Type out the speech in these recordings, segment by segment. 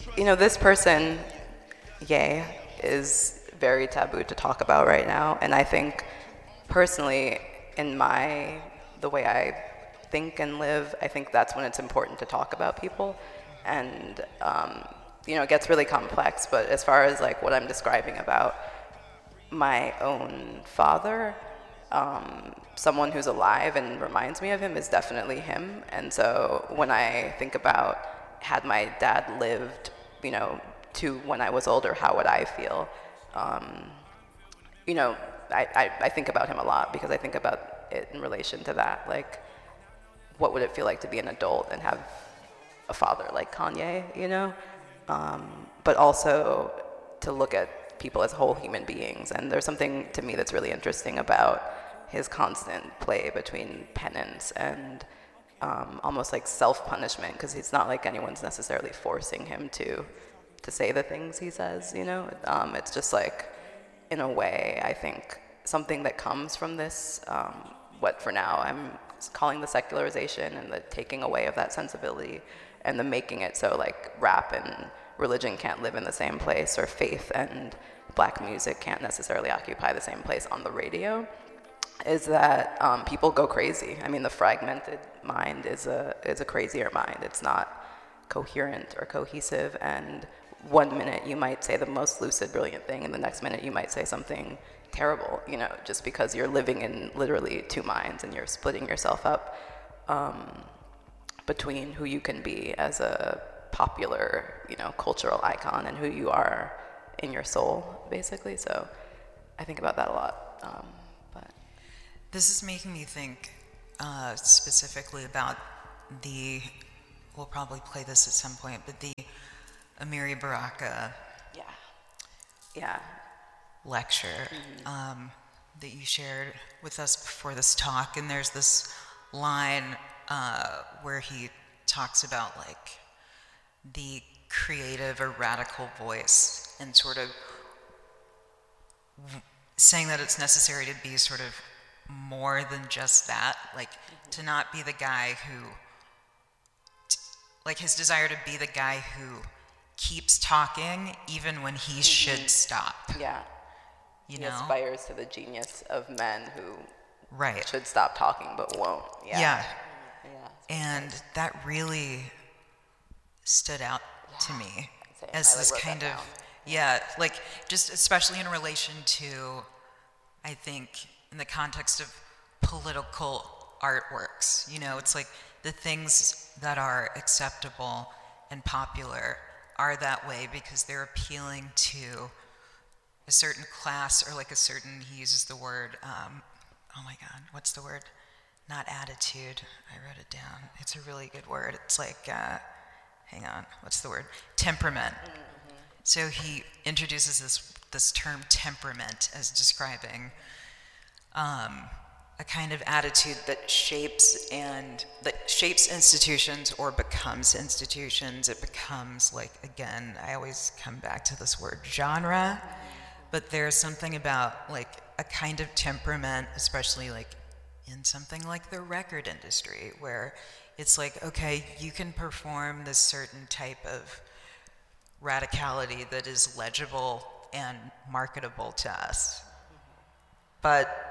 This person, Ye, is very taboo to talk about right now, and I think personally, in the way I think and live, I think that's when it's important to talk about people, and it gets really complex. But as far as like what I'm describing about my own father, someone who's alive and reminds me of him is definitely him. And so when I think about had my dad lived, to when I was older, how would I feel? You know, I think about him a lot because I think about it in relation to that. Like, what would it feel like to be an adult and have a father like Kanye? But also to look at people as whole human beings. And there's something to me that's really interesting about his constant play between penance and almost like self-punishment, because it's not like anyone's necessarily forcing him to say the things he says. It's just like, in a way, I think something that comes from this, what for now I'm calling the secularization and the taking away of that sensibility and the making it so like rap and religion can't live in the same place, or faith and black music can't necessarily occupy the same place on the radio, is that people go crazy. I mean, the fragmented mind is a crazier mind. It's not coherent or cohesive, and one minute you might say the most lucid, brilliant thing, and the next minute you might say something terrible, just because you're living in literally two minds and you're splitting yourself up between who you can be as a popular, cultural icon and who you are in your soul, basically. So I think about that a lot. But this is making me think specifically about we'll probably play this at some point, but the Amiri Baraka lecture that you shared with us before this talk. And there's this line where he talks about like the creative or radical voice, and sort of saying that it's necessary to be sort of more than just that, like to not be the guy who, like his desire to be the guy who keeps talking even when he should stop. Yeah. He aspires to the genius of men who right should stop talking but won't. Yeah. And that really stood out to me as this kind of like just especially in relation to, I think, in the context of political artworks. It's like the things that are acceptable and popular are that way because they're appealing to a certain class, or like a certain, he uses the word, oh my God, what's the word? Not attitude, I wrote it down. It's a really good word. It's like, hang on, what's the word? Temperament. Mm-hmm. So he introduces this term temperament as describing a kind of attitude that shapes institutions or becomes institutions. It becomes like, again, I always come back to this word genre, but there's something about like a kind of temperament, especially like in something like the record industry, where it's like, okay, you can perform this certain type of radicality that is legible and marketable to us, but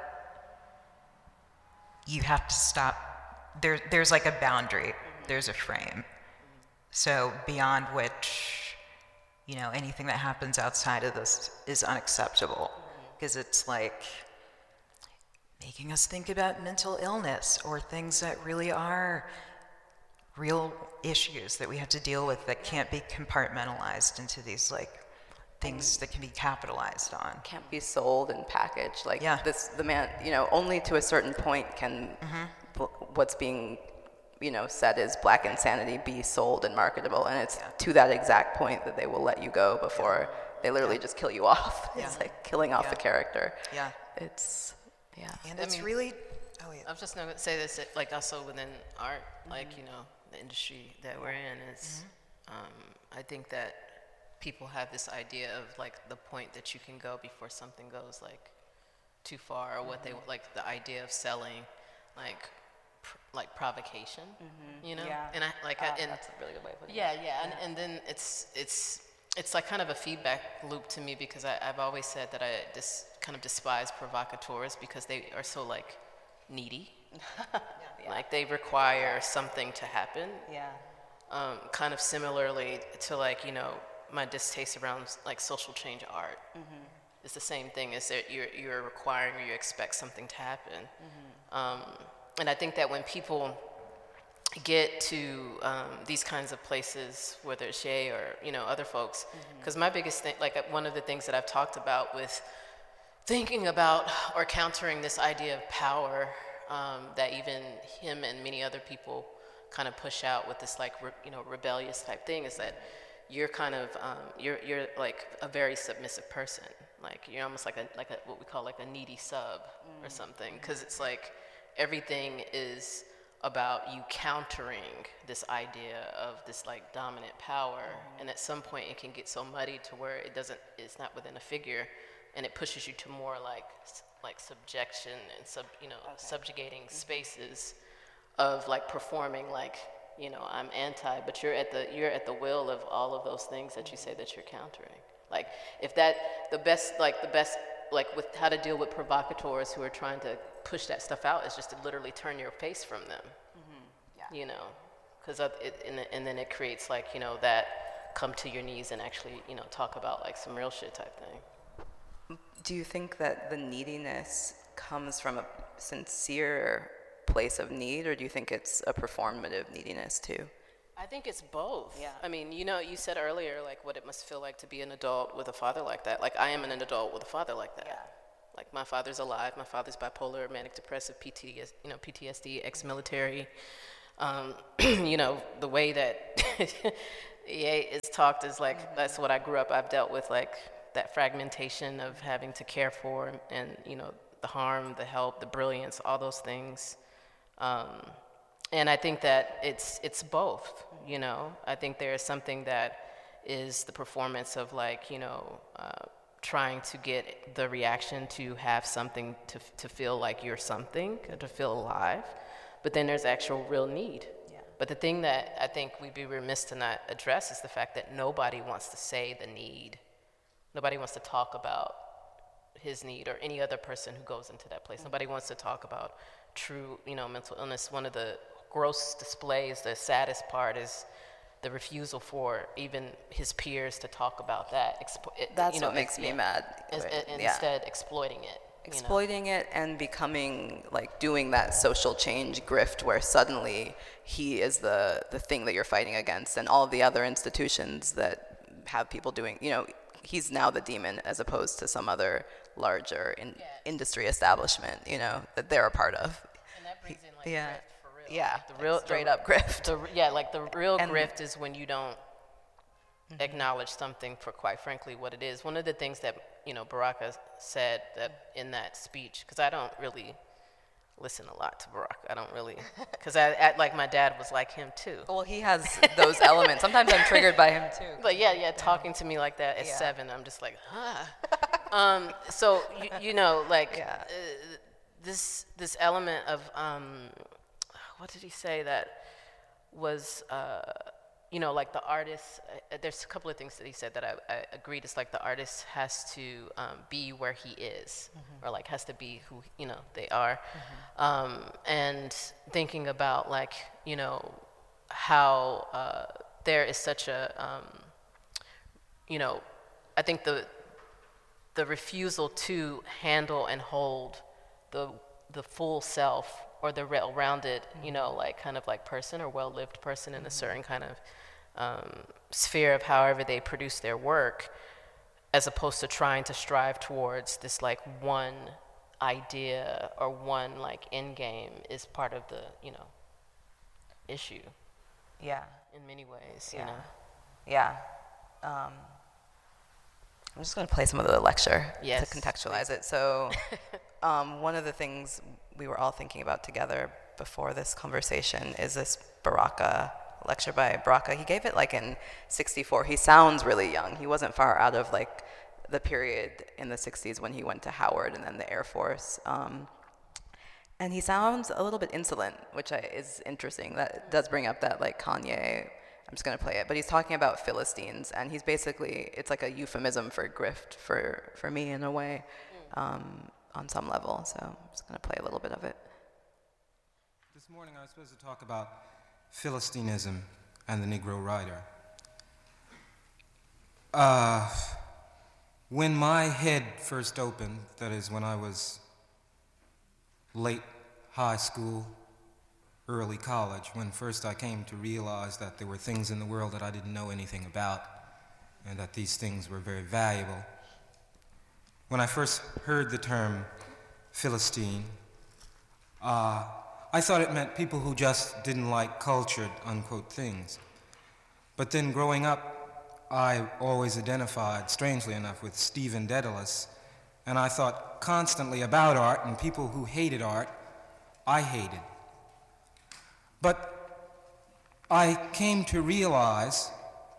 you have to stop. There's like a boundary, there's a frame. So beyond which, anything that happens outside of this is unacceptable, because it's like making us think about mental illness or things that really are real issues that we have to deal with that can't be compartmentalized into these like things that can be capitalized on. Can't be sold and packaged. Like the man, only to a certain point can what's being, said is black insanity be sold and marketable. And it's to that exact point that they will let you go before they literally just kill you off. It's like killing off the character. Yeah. It's, And it's really, I was just going to say this, like also within art, like, the industry that we're in is, I think that people have this idea of like the point that you can go before something goes like too far, or what they like the idea of selling, like like provocation, you know? Yeah. And I like, that's a really good way of putting it. yeah, and then it's like kind of a feedback loop to me, because I've always said that I kind of despise provocateurs because they are so like needy. Like they require something to happen. Yeah. Kind of similarly to like, you know, my distaste around like social change art. It's the same thing, is that you're requiring or you expect something to happen. And I think that when people get to these kinds of places, whether it's Ye or, you know, other folks, because my biggest thing, like one of the things that I've talked about with thinking about or countering this idea of power, that even him and many other people kind of push out with this like rebellious type thing, is that you're kind of you're like a very submissive person. Like you're almost like a what we call like a needy sub or something, because it's like everything is about you countering this idea of this like dominant power, and at some point it can get so muddy to where it's not within a figure, and it pushes you to more like subjection and subjugating spaces of like performing like, you know, I'm anti, but you're at the will of all of those things that you say that you're countering. Like if the best with how to deal with provocateurs who are trying to push that stuff out is just to literally turn your face from them. You know, because and then it creates like, you know, that come to your knees and actually, you know, talk about like some real shit type thing. Do you think that the neediness comes from a sincere place of need, or do you think it's a performative neediness too? I think it's both. Yeah. I mean, you know, you said earlier like what it must feel like to be an adult with a father like that. Like I am an adult with a father like that. Yeah. Like my father's alive. My father's bipolar, manic depressive, PTSD, ex-military. You know, the way that Ye is talked is like, that's what I grew up. I've dealt with like that fragmentation of having to care for and, you know, the harm, the help, the brilliance, all those things. And I think that it's both, you know. I think there is something that is the performance of like, you know, trying to get the reaction to have something to feel like you're something, to feel alive. But then there's actual real need. Yeah. But the thing that I think we'd be remiss to not address is the fact that nobody wants to say the need. Nobody wants to talk about his need, or any other person who goes into that place. Nobody wants to talk about true, you know, mental illness. One of the gross displays, the saddest part, is the refusal for even his peers to talk about that. That's what makes me mad. Instead, exploiting it. Exploiting it and becoming like doing that social change grift where suddenly he is the thing that you're fighting against, and all of the other institutions that have people doing, you know, he's now the demon as opposed to some other larger industry establishment, you know, that they're a part of. And that brings in like grift for real. Yeah, like the real straight up grift. The real grift is when you don't acknowledge something for, quite frankly, what it is. One of the things that, you know, Baraka said that in that speech, because I don't really listen a lot to Baraka. I don't really, because I like my dad was like him too. Well, he has those elements. Sometimes I'm triggered by him too. But yeah, talking to me like that at 7, I'm just like, huh. So you know, like this element of what did he say that was you know, like the artist, there's a couple of things that he said that I agreed. It's like the artist has to be where he is, or like has to be who, you know, they are. And thinking about like, you know, how there is such a, you know, I think the refusal to handle and hold the full self, or the well-rounded, you know, like kind of like person, or well-lived person in a certain kind of sphere of however they produce their work, as opposed to trying to strive towards this like one idea or one like end game, is part of the, you know, issue. Yeah. In many ways, you know. Yeah. I'm just going to play some of the lecture to contextualize it. So one of the things we were all thinking about together before this conversation is this Baraka lecture by Baraka. He gave it like in 64. He sounds really young. He wasn't far out of like the period in the 60s when he went to Howard and then the Air Force. And he sounds a little bit insolent, which is interesting. That does bring up that like Kanye, I'm just gonna play it, but he's talking about Philistines, and he's basically, it's like a euphemism for grift for me in a way, on some level. So I'm just gonna play a little bit of it. This morning I was supposed to talk about Philistinism and the Negro Rider. When my head first opened, that is when I was late high school, early college, when first I came to realize that there were things in the world that I didn't know anything about, and that these things were very valuable. When I first heard the term Philistine, I thought it meant people who just didn't like cultured, unquote, things. But then growing up, I always identified, strangely enough, with Stephen Dedalus, and I thought constantly about art, and people who hated art, I hated. But I came to realize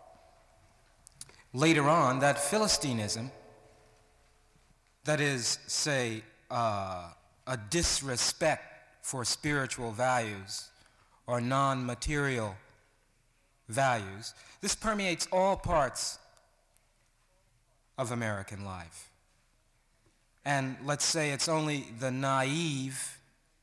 later on that Philistinism, that is, say, a disrespect for spiritual values or non-material values, this permeates all parts of American life. And let's say it's only the naive,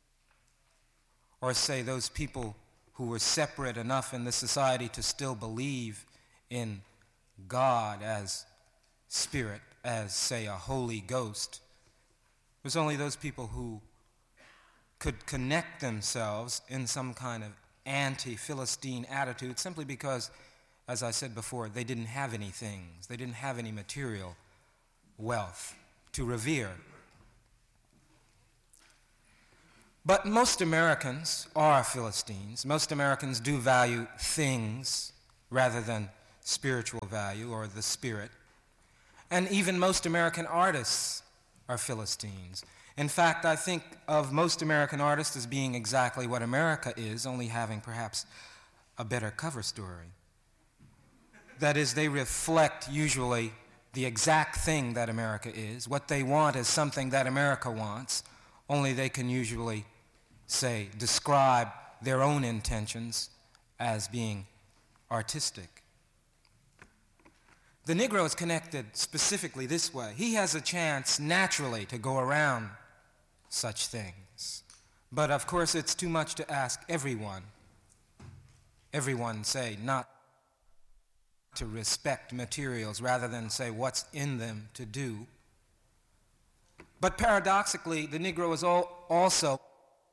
or say those people who were separate enough in the society to still believe in God as spirit, as, say, a Holy Ghost. It was only those people who could connect themselves in some kind of anti-Philistine attitude simply because, as I said before, they didn't have any things. They didn't have any material wealth to revere. But most Americans are Philistines. Most Americans do value things rather than spiritual value or the spirit. And even most American artists are Philistines. In fact, I think of most American artists as being exactly what America is, only having perhaps a better cover story. That is, they reflect usually the exact thing that America is. What they want is something that America wants, only they can usually, say, describe their own intentions as being artistic. The Negro is connected specifically this way. He has a chance naturally to go around such things. But of course it's too much to ask everyone, say, not to respect materials rather than say what's in them to do. But paradoxically, the Negro is also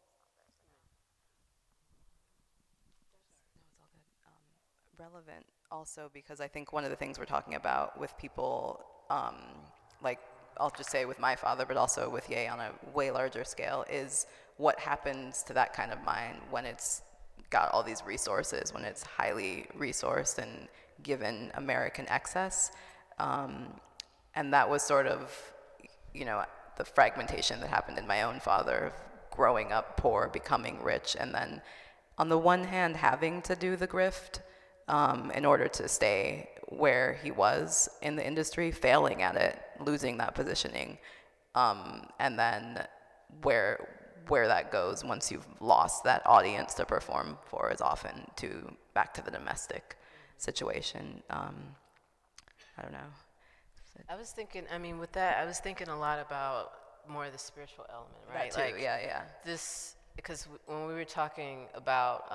relevant also because I think one of the things we're talking about with people, like I'll just say with my father, but also with Ye on a way larger scale, is what happens to that kind of mind when it's got all these resources, when it's highly resourced and given American excess. And that was sort of, the fragmentation that happened in my own father, growing up poor, becoming rich, and then on the one hand having to do the grift in order to stay where he was in the industry, failing at it, losing that positioning, and then where that goes once you've lost that audience to perform for is often back to the domestic situation. I don't know. I was thinking, with that, I was thinking a lot about more of the spiritual element, right? That too, yeah. This, because when we were talking about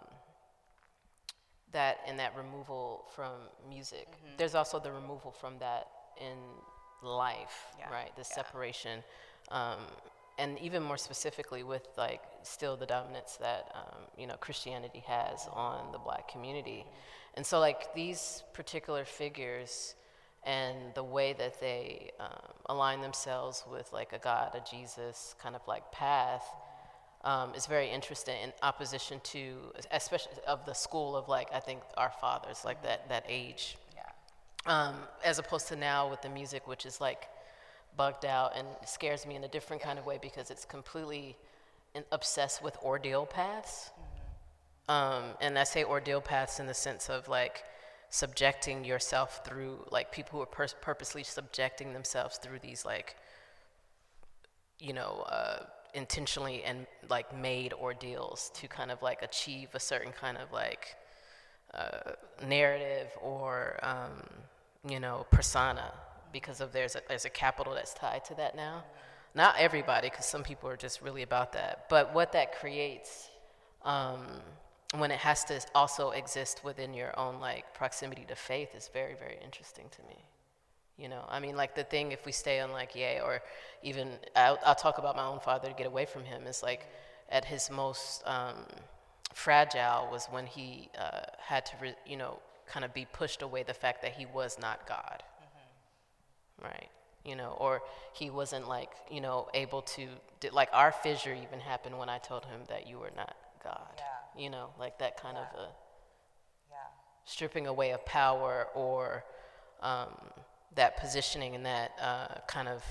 that and that removal from music, there's also the removal from that in life, right? The separation, and even more specifically with still the dominance that Christianity has on the Black community, and so these particular figures and the way that they align themselves with a God, a Jesus kind of path. Is very interesting in opposition to, especially of the school of I think our fathers, that age. Yeah. As opposed to now with the music, which is bugged out and scares me in a different kind of way because it's completely obsessed with ordeal paths. And I say ordeal paths in the sense of subjecting yourself through people who are purposely subjecting themselves through these intentionally and like made ordeals to kind of like achieve a certain kind of like narrative or persona, because of there's a capital that's tied to that now. Not everybody, because some people are just really about that, but what that creates when it has to also exist within your own like proximity to faith is very, very interesting to me. I mean, like the thing, if we stay on like Ye, or even I'll talk about my own father to get away from him, is like at his most fragile was when he had to kind of be pushed away the fact that he was not God, right? Or he wasn't like able to our fissure even happened when I told him that you were not God. Like that kind of a stripping away of power, or that positioning in that kind of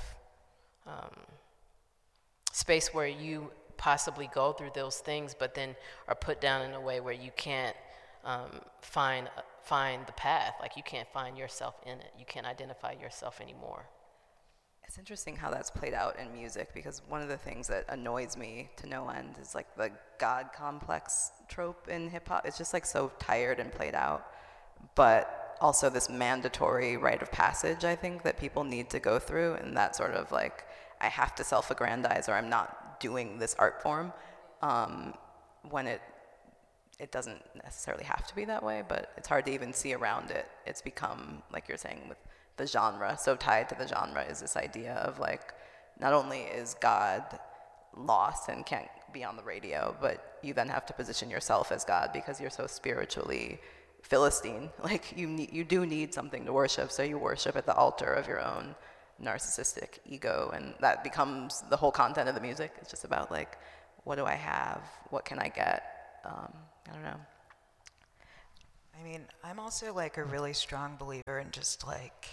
space where you possibly go through those things, but then are put down in a way where you can't find the path. Like you can't find yourself in it. You can't identify yourself anymore. It's interesting how that's played out in music, because one of the things that annoys me to no end is like the God complex trope in hip hop. It's just like so tired and played out, but also this mandatory rite of passage, I think, that people need to go through, and that sort of like, I have to self-aggrandize or I'm not doing this art form, when it doesn't necessarily have to be that way, but it's hard to even see around it. It's become, like you're saying, with the genre, so tied to the genre is this idea of like, not only is God lost and can't be on the radio, but you then have to position yourself as God because you're so spiritually Philistine. Like you do need something to worship, so you worship at the altar of your own narcissistic ego, and that becomes the whole content of the music. It's just about like, what do I have? What can I get? I don't know. I mean, I'm also like a really strong believer in just like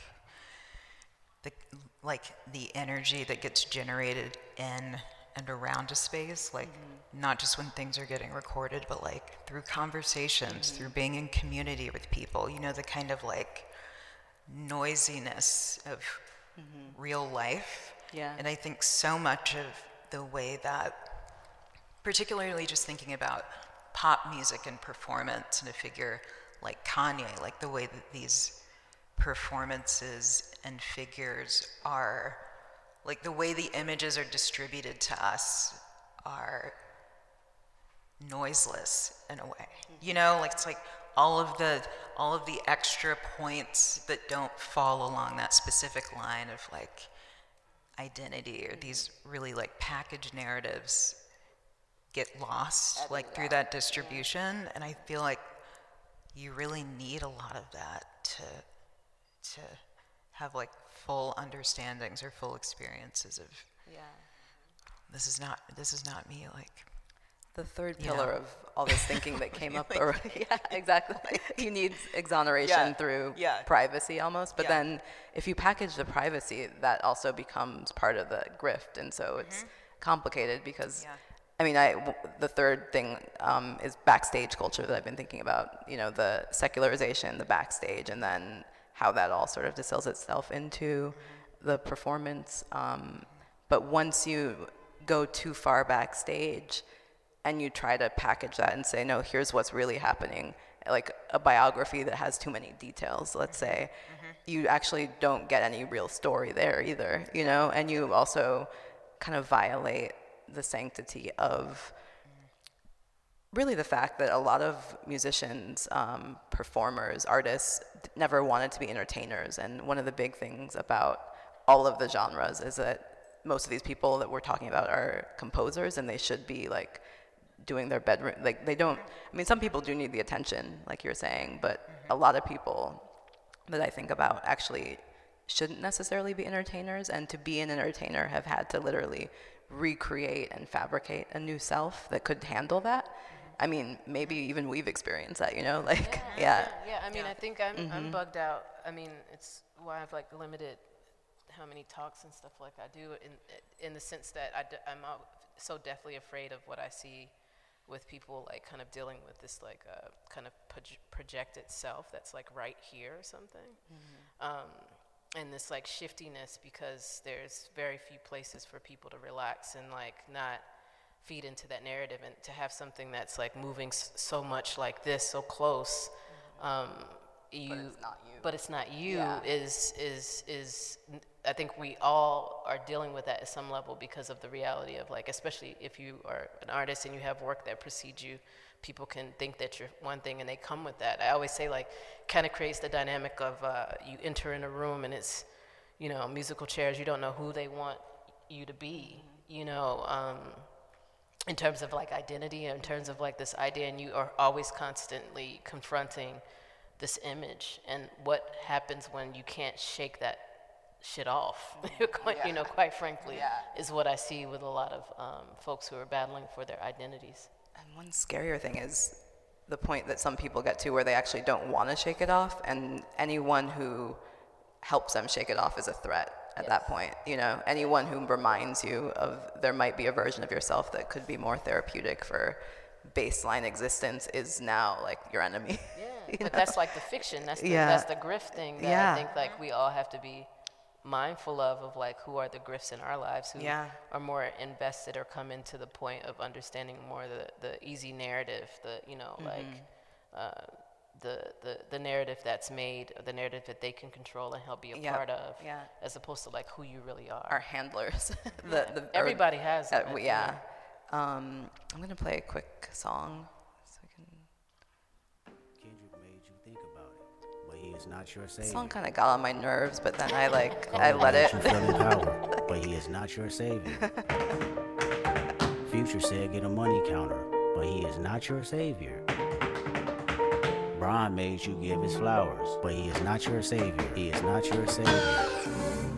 the energy that gets generated in and around a space, like not just when things are getting recorded, but like through conversations, through being in community with people, the kind of like noisiness of real life. Yeah. And I think so much of the way that, particularly just thinking about pop music and performance and a figure like Kanye, like the way that these performances and figures are, like the way the images are distributed to us are noiseless in a way. Like it's like all of the extra points that don't fall along that specific line of like identity, or these really like packaged narratives get lost like through that distribution. And I feel like you really need a lot of that to have like full understandings or full experiences of this is not me, like the third pillar of all this thinking that came up. Yeah, exactly. You need exoneration through privacy almost. But then if you package the privacy, that also becomes part of the grift. And so it's complicated because, I mean, the third thing is backstage culture that I've been thinking about, the secularization, the backstage, and then how that all sort of distills itself into the performance. But once you go too far backstage, and you try to package that and say, no, here's what's really happening, like a biography that has too many details, let's say, you actually don't get any real story there either, and you also kind of violate the sanctity of really the fact that a lot of musicians, performers, artists never wanted to be entertainers. And one of the big things about all of the genres is that most of these people that we're talking about are composers, and they should be like doing their bedroom, like they don't, I mean, some people do need the attention, like you're saying, but a lot of people that I think about actually shouldn't necessarily be entertainers, and to be an entertainer have had to literally recreate and fabricate a new self that could handle that. I mean, maybe even we've experienced that, like, Yeah, I mean, I think I'm bugged out. I mean, it's why I've like limited how many talks and stuff like I do in the sense that I'm so deathly afraid of what I see with people like kind of dealing with this like kind of projected self that's like right here or something. and this like shiftiness, because there's very few places for people to relax and like not feed into that narrative, and to have something that's like moving so much like this, so close, but it's not you is I think we all are dealing with that at some level, because of the reality of like, especially if you are an artist and you have work that precedes you, people can think that you're one thing and they come with that. I always say like, kind of creates the dynamic of you enter in a room and it's, you know, musical chairs, you don't know who they want you to be, you know, in terms of like identity, in terms of like this idea, and you are always constantly confronting this image, and what happens when you can't shake that shit off, you know, quite frankly, is what I see with a lot of folks who are battling for their identities. And one scarier thing is the point that some people get to where they actually don't want to shake it off, and anyone who helps them shake it off is a threat at that point. You know, anyone who reminds you of there might be a version of yourself that could be more therapeutic for baseline existence is now like your enemy. But that's like the fiction. That's the grift thing that I think like we all have to be mindful of like who are the grifts in our lives, who are more invested or come into the point of understanding more the easy narrative, the, you know, like the narrative that's made, or the narrative that they can control and help be a part of, as opposed to like who you really are. Our handlers. Everybody has that. I'm gonna play a quick song. Is not your savior. The song kind of got on my nerves, but then I let it. Power, but he is not your savior. Future said get a money counter, but he is not your savior. Brian made you give his flowers, but he is not your savior. He is not your savior.